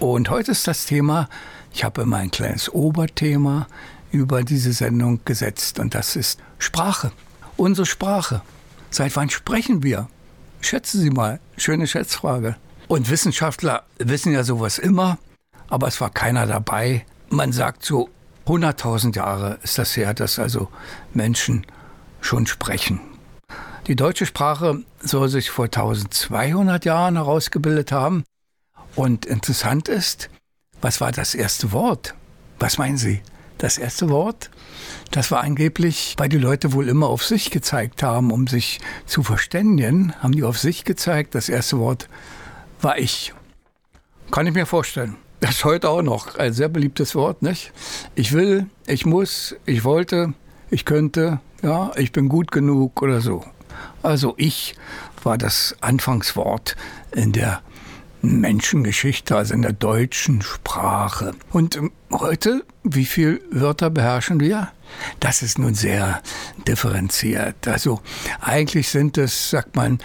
Und heute ist das Thema, ich habe immer ein kleines Oberthema über diese Sendung gesetzt und das ist Sprache. Unsere Sprache. Seit wann sprechen wir? Schätzen Sie mal, schöne Schätzfrage. Und Wissenschaftler wissen ja sowas immer, aber es war keiner dabei. Man sagt so, 100.000 Jahre ist das her, dass also Menschen schon sprechen. Die deutsche Sprache soll sich vor 1200 Jahren herausgebildet haben. Und interessant ist, was war das erste Wort? Was meinen Sie? Das erste Wort? Das war angeblich, weil die Leute wohl immer auf sich gezeigt haben, um sich zu verständigen, haben die auf sich gezeigt. Das erste Wort war ich. Kann ich mir vorstellen. Das ist heute auch noch ein sehr beliebtes Wort, nicht? Ich will, ich muss, ich wollte, ich könnte, ja, ich bin gut genug oder so. Also ich war das Anfangswort in der Menschengeschichte, also in der deutschen Sprache. Und heute, wie viele Wörter beherrschen wir? Das ist nun sehr differenziert. Also eigentlich sind es, sagt man,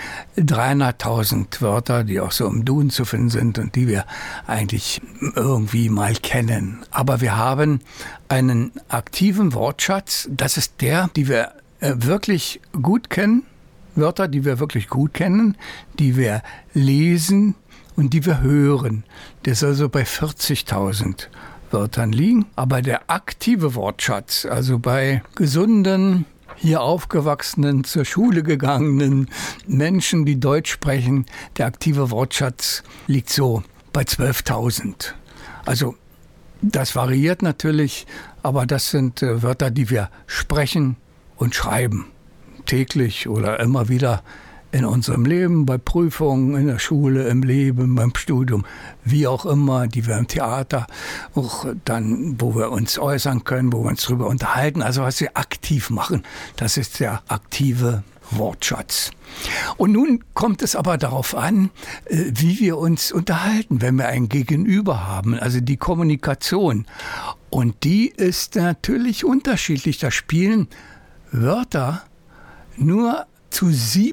300.000 Wörter, die auch so im Duden zu finden sind und die wir eigentlich irgendwie mal kennen. Aber wir haben einen aktiven Wortschatz. Das ist der, die wir wirklich gut kennen. Wörter, die wir wirklich gut kennen, die wir lesen und die wir hören. Der soll so bei 40.000 Wörtern liegen. Aber der aktive Wortschatz, also bei gesunden, hier aufgewachsenen, zur Schule gegangenen Menschen, die Deutsch sprechen, der aktive Wortschatz liegt so bei 12.000. Also das variiert natürlich, aber das sind Wörter, die wir sprechen und schreiben. Täglich oder immer wieder in unserem Leben, bei Prüfungen, in der Schule, im Leben, beim Studium, wie auch immer, die wir im Theater, auch dann, wo wir uns äußern können, wo wir uns darüber unterhalten, also was wir aktiv machen, das ist der aktive Wortschatz. Und nun kommt es aber darauf an, wie wir uns unterhalten, wenn wir ein Gegenüber haben, also die Kommunikation. Und die ist natürlich unterschiedlich. Da spielen Wörter nur zu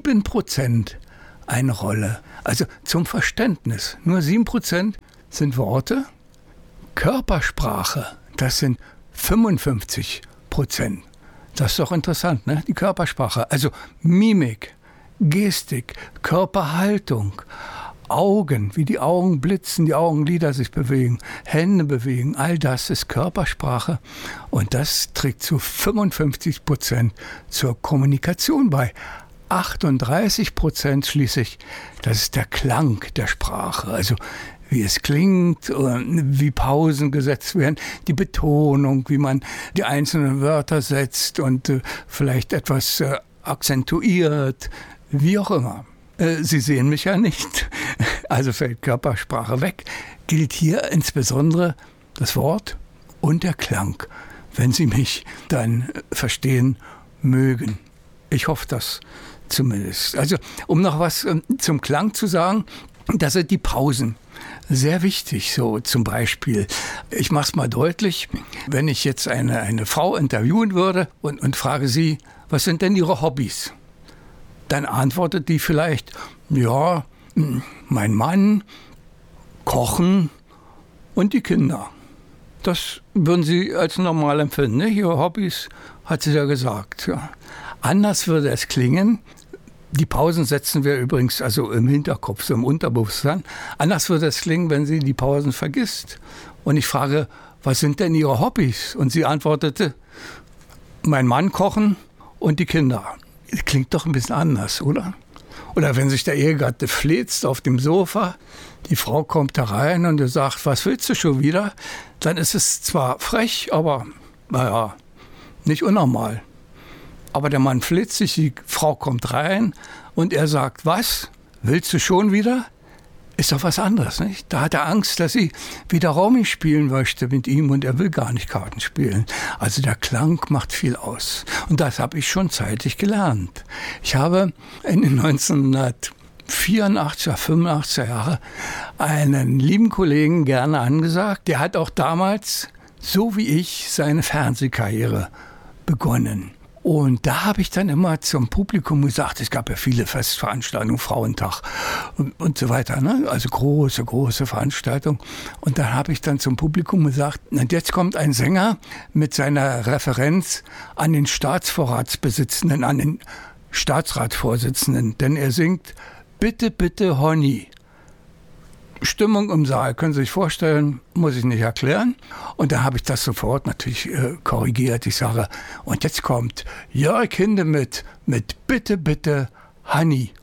7% eine Rolle. Also zum Verständnis. Nur 7% sind Worte. Körpersprache, das sind 55%. Das ist doch interessant, ne? Die Körpersprache. Also Mimik, Gestik, Körperhaltung, Augen, wie die Augen blitzen, die Augenlider sich bewegen, Hände bewegen, all das ist Körpersprache und das trägt zu 55% zur Kommunikation bei. 38% schließlich, das ist der Klang der Sprache, also wie es klingt, wie Pausen gesetzt werden, die Betonung, wie man die einzelnen Wörter setzt und vielleicht etwas akzentuiert, wie auch immer. Sie sehen mich ja nicht, also fällt Körpersprache weg. Gilt hier insbesondere das Wort und der Klang, wenn Sie mich dann verstehen mögen. Ich hoffe das zumindest. Also um noch was zum Klang zu sagen, das sind die Pausen. Sehr wichtig, so zum Beispiel. Ich mache es mal deutlich, wenn ich jetzt eine Frau interviewen würde und frage sie, was sind denn Ihre Hobbys? Dann antwortet die vielleicht, ja, mein Mann, Kochen und die Kinder. Das würden Sie als normal empfinden, ne? Ihre Hobbys, hat sie ja gesagt. Ja. Anders würde es klingen, die Pausen setzen wir übrigens also im Hinterkopf, so im Unterbewusstsein. Anders würde es klingen, wenn sie die Pausen vergisst. Und ich frage, was sind denn Ihre Hobbys? Und sie antwortete, mein Mann, Kochen und die Kinder. Klingt doch ein bisschen anders, oder? Oder wenn sich der Ehegatte fläzt auf dem Sofa, die Frau kommt da rein und er sagt, was willst du schon wieder? Dann ist es zwar frech, aber naja, nicht unnormal. Aber der Mann fläzt sich, die Frau kommt rein und er sagt, was? Willst du schon wieder? Ist doch was anderes, nicht? Da hat er Angst, dass sie wieder Romy spielen möchte mit ihm und er will gar nicht Karten spielen. Also der Klang macht viel aus. Und das habe ich schon zeitig gelernt. Ich habe in den 1984er, 85er Jahre einen lieben Kollegen gerne angesagt. Der hat auch damals, so wie ich, seine Fernsehkarriere begonnen. Und da habe ich dann immer zum Publikum gesagt, es gab ja viele Festveranstaltungen, Frauentag und so weiter, ne? Also große Veranstaltungen. Und da habe ich dann zum Publikum gesagt, und jetzt kommt ein Sänger mit seiner Referenz an den Staatsvorratsbesitzenden, an den Staatsratsvorsitzenden, denn er singt Bitte, bitte, Honey. Stimmung im Saal, können Sie sich vorstellen, muss ich nicht erklären. Und da habe ich das sofort natürlich korrigiert. Ich sage, und jetzt kommt Jörg Hindemith mit Bitte, bitte, Honey.